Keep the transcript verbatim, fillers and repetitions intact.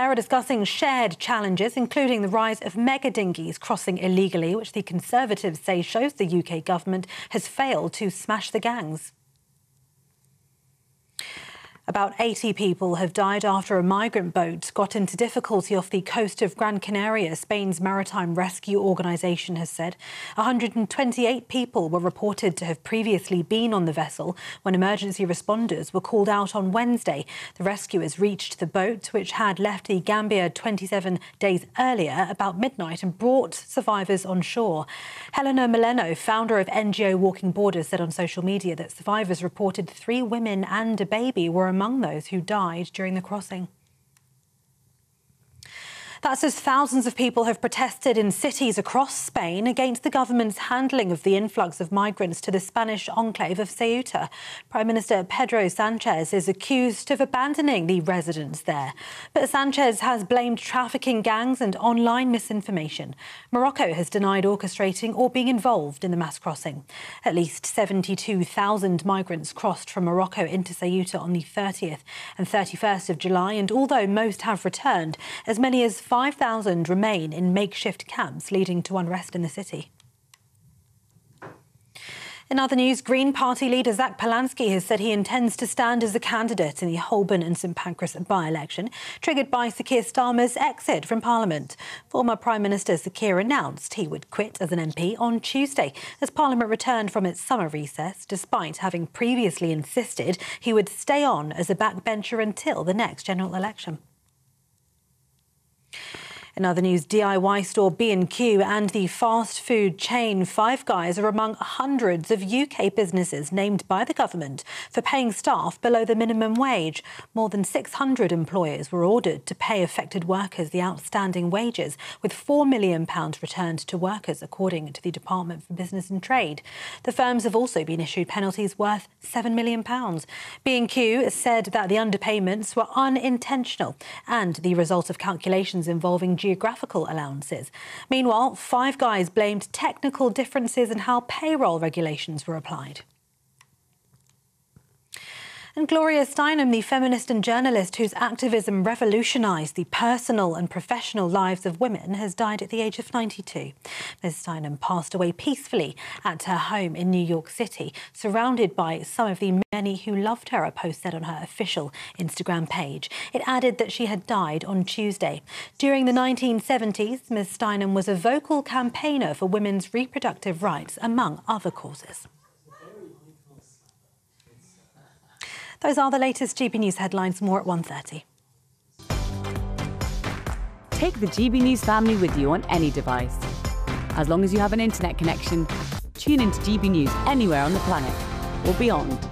there are discussing shared challenges, including the rise of mega dinghies crossing illegally, which the Conservatives say shows the U K government has failed to smash the gangs. About eighty people have died after a migrant boat got into difficulty off the coast of Gran Canaria, Spain's maritime rescue organisation has said. one hundred twenty-eight people were reported to have previously been on the vessel when emergency responders were called out on Wednesday. The rescuers reached the boat, which had left the Gambia twenty-seven days earlier, about midnight, and brought survivors on shore. Helena Mileno, founder of N G O Walking Borders, said on social media that survivors reported three women and a baby were among those who died during the crossing. That's as thousands of people have protested in cities across Spain against the government's handling of the influx of migrants to the Spanish enclave of Ceuta. Prime Minister Pedro Sanchez is accused of abandoning the residents there. But Sanchez has blamed trafficking gangs and online misinformation. Morocco has denied orchestrating or being involved in the mass crossing. At least seventy-two thousand migrants crossed from Morocco into Ceuta on the thirtieth and thirty-first of July, and although most have returned, as many as five thousand remain in makeshift camps, leading to unrest in the city. In other news, Green Party leader Zach Polanski has said he intends to stand as a candidate in the Holborn and St Pancras by-election, triggered by Sir Keir Starmer's exit from Parliament. Former Prime Minister Sir Keir announced he would quit as an M P on Tuesday as Parliament returned from its summer recess, despite having previously insisted he would stay on as a backbencher until the next general election. In other news, D I Y store B and Q and the fast food chain Five Guys are among hundreds of U K businesses named by the government for paying staff below the minimum wage. More than six hundred employers were ordered to pay affected workers the outstanding wages, with four million pounds returned to workers, according to the Department for Business and Trade. The firms have also been issued penalties worth seven million pounds. B and Q said that the underpayments were unintentional and the result of calculations involving geographical allowances. Meanwhile, Five Guys blamed technical differences in how payroll regulations were applied. And Gloria Steinem, the feminist and journalist whose activism revolutionised the personal and professional lives of women, has died at the age of ninety-two. Miz Steinem passed away peacefully at her home in New York City, surrounded by some of the many who loved her, a post said on her official Instagram page. It added that she had died on Tuesday. During the nineteen seventies, Miz Steinem was a vocal campaigner for women's reproductive rights, among other causes. Those are the latest G B News headlines. More at one thirty. Take the G B News family with you on any device. As long as you have an internet connection, tune into G B News anywhere on the planet or beyond.